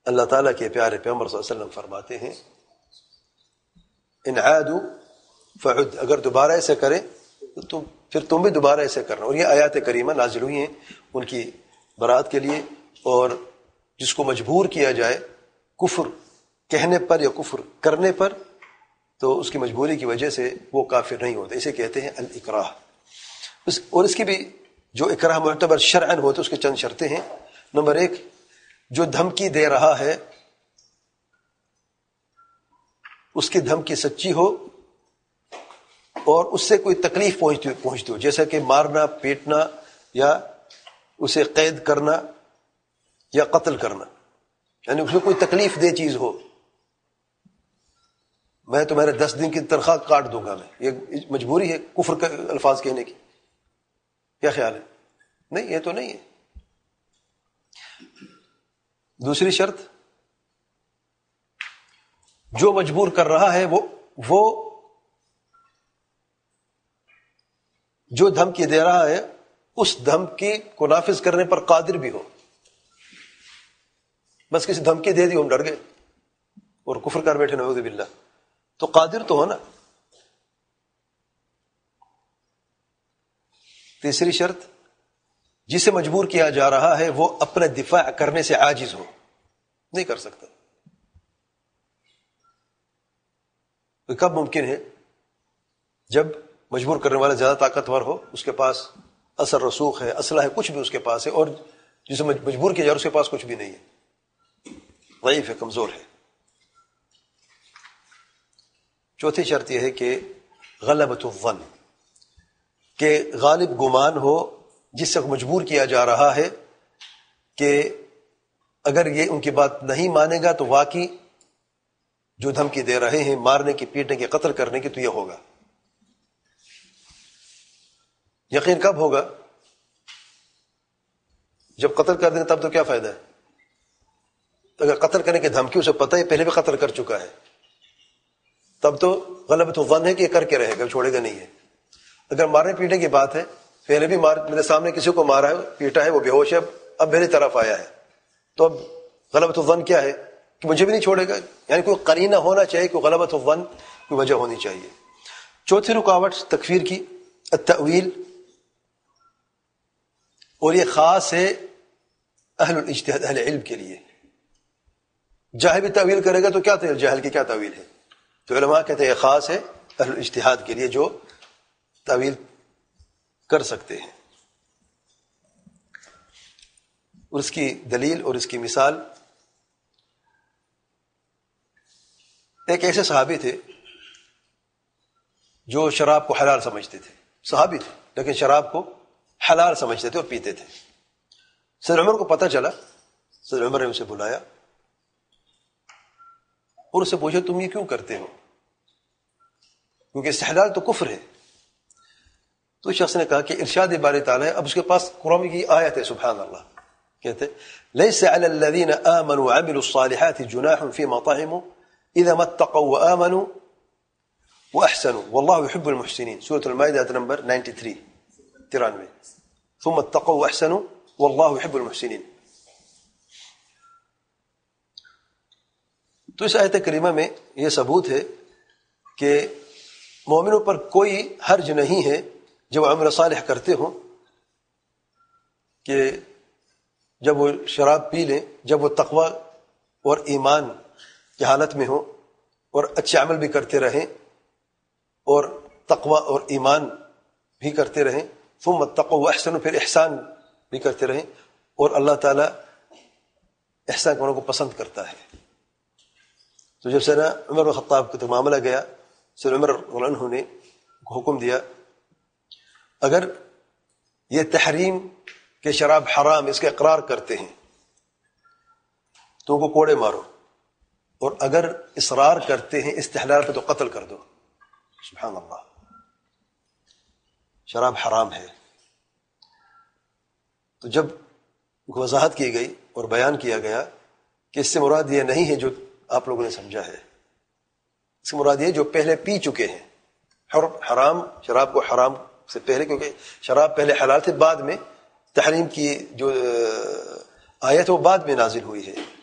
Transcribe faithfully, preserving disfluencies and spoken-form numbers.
اللہ تعالیٰ کے پیارے پیغمبر صلی اللہ علیہ وسلم فرماتے ہیں ان عادوا فعد، اگر دوبارہ ایسے کریں تو تم پھر تم بھی دوبارہ ایسے کرنا. اور یہ آیات کریمہ نازل ہوئی ہیں ان کی برات کے لیے. اور جس کو مجبور کیا جائے کفر کہنے پر یا کفر کرنے پر تو اس کی مجبوری کی وجہ سے وہ کافر نہیں ہوتا. اسے کہتے ہیں الاکراہ. اور اس کی بھی جو اکراہ معتبر شرعاً ہوتا ہے اس کے چند شرطیں ہیں. نمبر ایک، جو دھمکی دے رہا ہے اس کی دھمکی سچی ہو اور اس سے کوئی تکلیف پہنچتی پہنچتی ہو، جیسا کہ مارنا پیٹنا یا اسے قید کرنا یا قتل کرنا، یعنی اس میں کوئی تکلیف دہ چیز ہو. میں تمہارے دس دن کی تنخواہ کاٹ دوں گا، میں یہ مجبوری ہے کفر کا الفاظ کہنے کی. کیا خیال ہے؟ نہیں، یہ تو نہیں ہے. دوسری شرط، جو مجبور کر رہا ہے وہ وہ جو دھمکی دے رہا ہے اس دھمکی کو نافذ کرنے پر قادر بھی ہو. بس کسی دھمکی دے دی ہم ڈر گئے اور کفر کر بیٹھے نعوذ باللہ، تو قادر تو ہو نا. تیسری شرط، جسے مجبور کیا جا رہا ہے وہ اپنے دفاع کرنے سے عاجز ہو، نہیں کر سکتا. تو کب ممکن ہے؟ جب مجبور کرنے والا زیادہ طاقتور ہو، اس کے پاس اثر رسوخ ہے، اسلحہ ہے، کچھ بھی اس کے پاس ہے، اور جسے مجبور کیا جا رہا ہے اس کے پاس کچھ بھی نہیں ہے، ضعیف ہے، کمزور ہے. چوتھی شرط یہ ہے کہ غلبۃ الظن، کہ غالب گمان ہو جس سے مجبور کیا جا رہا ہے کہ اگر یہ ان کی بات نہیں مانے گا تو واقعی جو دھمکی دے رہے ہیں مارنے کی، پیٹنے کی، قتل کرنے کی، تو یہ ہوگا. یقین کب ہوگا؟ جب قتل کر دیں تب تو کیا فائدہ ہے؟ اگر قتل کرنے کی دھمکی اسے پتہ ہے پہلے بھی قتل کر چکا ہے تب تو غلبۃ الظن ہے کہ یہ کر کے رہے گا، چھوڑے گا نہیں ہے. اگر مارنے پیٹنے کی بات ہے، پہلے بھی مار میرے سامنے کسی کو مارا ہے، پیٹا ہے، وہ بے ہوش ہے، اب میری طرف آیا ہے، تو اب غلبۃ الظن کیا ہے کہ مجھے بھی نہیں چھوڑے گا. یعنی کوئی قرینہ ہونا چاہیے، کوئی غلبۃ الظن کوئی وجہ ہونی چاہیے. چوتھی رکاوٹ تکفیر کی التأویل، اور یہ خاص ہے اہل الاجتہاد، اہل علم کے لیے. جاہل بھی تعویل کرے گا تو کیا تعویل، جاہل کی کیا تعویل ہے؟ تو علماء کہتے ہیں یہ خاص ہے اہل الاجتہاد کے لیے جو تعویل کر سکتے ہیں. اور اس کی دلیل اور اس کی مثال، ایک ایسے صحابی تھے جو شراب کو حلال سمجھتے تھے. صحابی تھے لیکن شراب کو حلال سمجھتے تھے اور پیتے تھے. سید عمر کو پتہ چلا، سید عمر نے اسے بلایا اور اسے پوچھا تم یہ کیوں کرتے ہو، کیونکہ استحلال تو کفر ہے. تو شخص نے کہا کہ ارشاد باری تعالیٰ ہے. اب اس کے پاس قرآن کی آیت ہے، سبحان اللہ، کہتے لیس علی الذین آمنوا وعملوا الصالحات جناح فیما طعموا اذا ما اتقوا وآمنوا واحسنوا واللہ يحب المحسنین. سورۃ المائدہ آیت نمبر ترانوے ترانوے ثم اتقوا واحسنوا واللہ يحب المحسنین. تو اس آیت کریمہ میں یہ ثبوت ہے کہ مومنوں پر کوئی حرج نہیں ہے جب عمل صالح کرتے ہوں، کہ جب وہ شراب پی لیں، جب وہ تقوی اور ایمان کی حالت میں ہوں اور اچھے عمل بھی کرتے رہیں اور تقوی اور ایمان بھی کرتے رہیں، ثم اتقوا واحسنوا، پھر احسان بھی کرتے رہیں، اور اللہ تعالیٰ احسان کرنے کو پسند کرتا ہے. تو جب سیدنا عمر بن خطاب کو تو معاملہ گیا، سیدنا عمر رضی اللہ عنہ نے حکم دیا اگر یہ تحریم کہ شراب حرام اس کا اقرار کرتے ہیں تو ان کو کوڑے مارو، اور اگر اصرار کرتے ہیں استحلال پہ تو قتل کر دو. سبحان اللہ، شراب حرام ہے. تو جب وضاحت کی گئی اور بیان کیا گیا کہ اس سے مراد یہ نہیں ہے جو آپ لوگوں نے سمجھا ہے، اس سے مراد یہ جو پہلے پی چکے ہیں. حرام شراب کو حرام سے پہلے، کیونکہ شراب پہلے حلال تھے، بعد میں تحریم کی جو آیت وہ بعد میں نازل ہوئی ہے.